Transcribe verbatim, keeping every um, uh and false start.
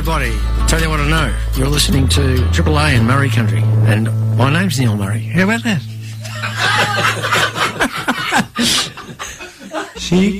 everybody. Tell you what I know. You're listening to Triple A in Murray Country. And my name's Neil Murray. How about that? She